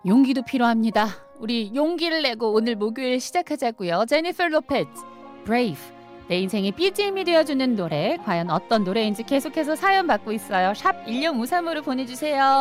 용기도 필요합니다. 우리 용기를 내고 오늘 목요일 시작하자고요. 제니퍼 로페즈, Brave. 내 인생의 BGM이 되어주는 노래, 과연 어떤 노래인지 계속해서 사연 받고 있어요. 샵 1053으로 보내주세요.